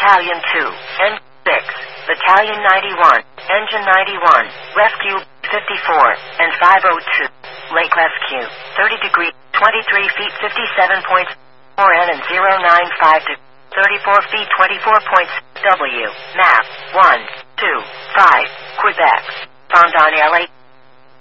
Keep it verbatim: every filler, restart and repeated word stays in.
Battalion two, N six, Battalion ninety-one, Engine ninety-one, Rescue fifty-four, and five oh two. Lake Rescue, thirty degree, twenty-three feet fifty-seven point four N and zero nine five to thirty-four feet twenty-four point W. Map, one, two, five, Quebec. Found on L A